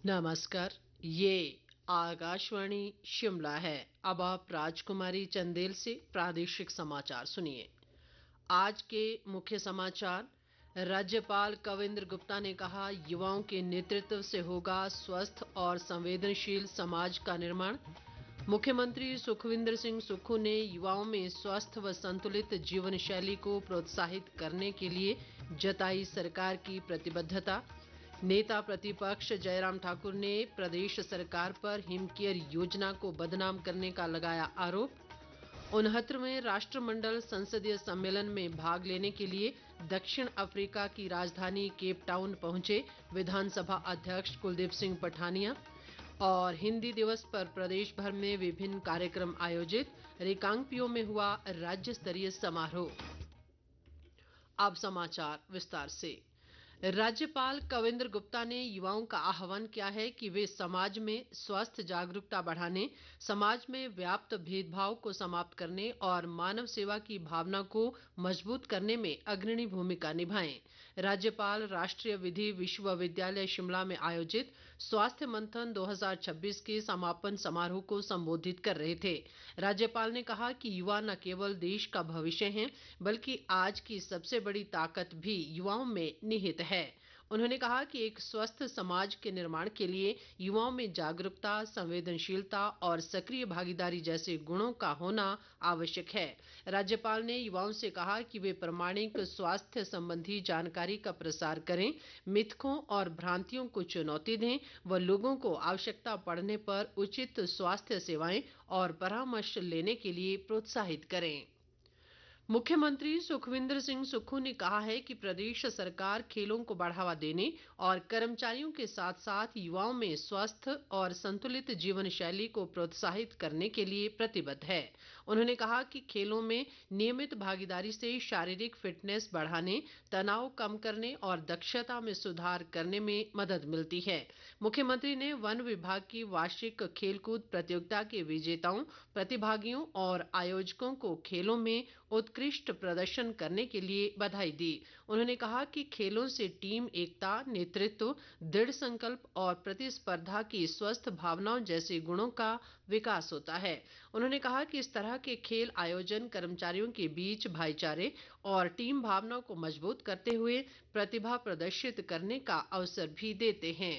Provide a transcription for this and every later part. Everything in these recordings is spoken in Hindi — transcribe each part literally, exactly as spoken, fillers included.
नमस्कार। ये आकाशवाणी शिमला है। अब आप राजकुमारी चंदेल से प्रादेशिक समाचार सुनिए। आज के मुख्य समाचार। राज्यपाल कविंद्र गुप्ता ने कहा, युवाओं के नेतृत्व से होगा स्वस्थ और संवेदनशील समाज का निर्माण। मुख्यमंत्री सुखविंदर सिंह सुक्खू ने युवाओं में स्वस्थ व संतुलित जीवन शैली को प्रोत्साहित करने के लिए जताई सरकार की प्रतिबद्धता। नेता प्रतिपक्ष जयराम ठाकुर ने प्रदेश सरकार पर हिमकेयर योजना को बदनाम करने का लगाया आरोप। उनहत्तरवें राष्ट्रमंडल संसदीय सम्मेलन में भाग लेने के लिए दक्षिण अफ्रीका की राजधानी केप टाउन पहुंचे विधानसभा अध्यक्ष कुलदीप सिंह पठानिया। और हिंदी दिवस पर प्रदेश भर में विभिन्न कार्यक्रम आयोजित। रिकांगपिओ में हुआ राज्य स्तरीय समारोह। अब समाचार विस्तार से। राज्यपाल कविंद्र गुप्ता ने युवाओं का आह्वान किया है कि वे समाज में स्वास्थ्य जागरूकता बढ़ाने, समाज में व्याप्त भेदभाव को समाप्त करने और मानव सेवा की भावना को मजबूत करने में अग्रणी भूमिका निभाएं। राज्यपाल राष्ट्रीय विधि विश्वविद्यालय शिमला में आयोजित स्वास्थ्य मंथन दो हज़ार छब्बीस के समापन समारोह को संबोधित कर रहे थे। राज्यपाल ने कहा कि युवा न केवल देश का भविष्य हैं, बल्कि आज की सबसे बड़ी ताकत भी युवाओं में निहित है। है उन्होंने कहा कि एक स्वस्थ समाज के निर्माण के लिए युवाओं में जागरूकता, संवेदनशीलता और सक्रिय भागीदारी जैसे गुणों का होना आवश्यक है। राज्यपाल ने युवाओं से कहा कि वे प्रामाणिक स्वास्थ्य संबंधी जानकारी का प्रसार करें, मिथकों और भ्रांतियों को चुनौती दें व लोगों को आवश्यकता पड़ने पर उचित स्वास्थ्य सेवाएं और परामर्श लेने के लिए प्रोत्साहित करें। मुख्यमंत्री सुखविंदर सिंह सुक्खू ने कहा है कि प्रदेश सरकार खेलों को बढ़ावा देने और कर्मचारियों के साथ साथ युवाओं में स्वस्थ और संतुलित जीवन शैली को प्रोत्साहित करने के लिए प्रतिबद्ध है। उन्होंने कहा कि खेलों में नियमित भागीदारी से शारीरिक फिटनेस बढ़ाने, तनाव कम करने और दक्षता में सुधार करने में मदद मिलती है। मुख्यमंत्री ने वन विभाग की वार्षिक खेलकूद प्रतियोगिता के विजेताओं, प्रतिभागियों और आयोजकों को खेलों में उत्कृष्ट प्रदर्शन करने के लिए बधाई दी। उन्होंने कहा कि खेलों से टीम एकता, नेतृत्व, दृढ़ संकल्प और प्रतिस्पर्धा की स्वस्थ भावनाओं जैसे गुणों का विकास होता है। उन्होंने कहा कि इस तरह के खेल आयोजन कर्मचारियों के बीच भाईचारे और टीम भावना को मजबूत करते हुए प्रतिभा प्रदर्शित करने का अवसर भी देते हैं।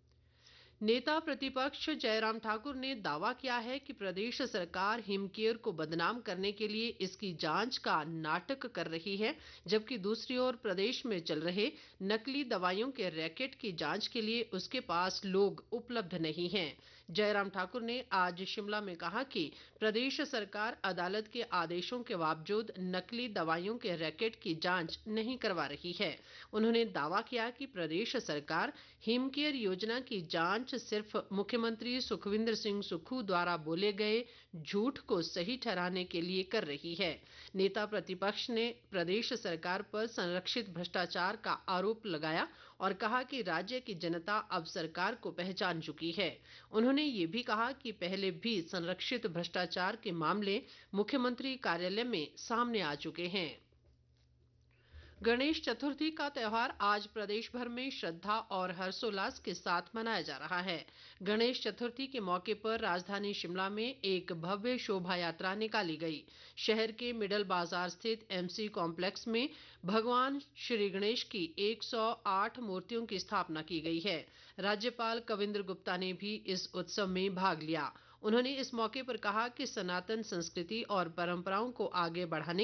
नेता प्रतिपक्ष जयराम ठाकुर ने दावा किया है कि प्रदेश सरकार हिमकेयर को बदनाम करने के लिए इसकी जांच का नाटक कर रही है, जबकि दूसरी ओर प्रदेश में चल रहे नकली दवाइयों के रैकेट की जांच के लिए उसके पास लोग उपलब्ध नहीं हैं। जयराम ठाकुर ने आज शिमला में कहा कि प्रदेश सरकार अदालत के आदेशों के बावजूद नकली दवाइयों के रैकेट की जांच नहीं करवा रही है। उन्होंने दावा किया कि प्रदेश सरकार हिमकेयर योजना की जांच सिर्फ मुख्यमंत्री सुखविंदर सिंह सुक्खू द्वारा बोले गए झूठ को सही ठहराने के लिए कर रही है। नेता प्रतिपक्ष ने प्रदेश सरकार पर संरक्षित भ्रष्टाचार का आरोप लगाया और कहा कि राज्य की जनता अब सरकार को पहचान चुकी है। उन्होंने ये भी कहा कि पहले भी संरक्षित भ्रष्टाचार के मामले मुख्यमंत्री कार्यालय में सामने आ चुके हैं। गणेश चतुर्थी का त्यौहार आज प्रदेश भर में श्रद्धा और हर्षोल्लास के साथ मनाया जा रहा है। गणेश चतुर्थी के मौके पर राजधानी शिमला में एक भव्य शोभा यात्रा निकाली गई। शहर के मिडल बाजार स्थित एमसी कॉम्प्लेक्स में भगवान श्री गणेश की एक सौ आठ मूर्तियों की स्थापना की गई है। राज्यपाल कविंद्र गुप्ता ने भी इस उत्सव में भाग लिया। उन्होंने इस मौके पर कहा कि सनातन संस्कृति और परंपराओं को आगे बढ़ाने